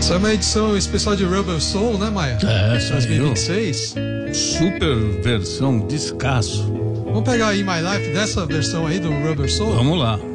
Essa é uma edição especial de Rubber Soul, né, Maia? É, 2026. Super versão descasso. Vamos pegar aí My Life dessa versão aí do Rubber Soul? Vamos lá.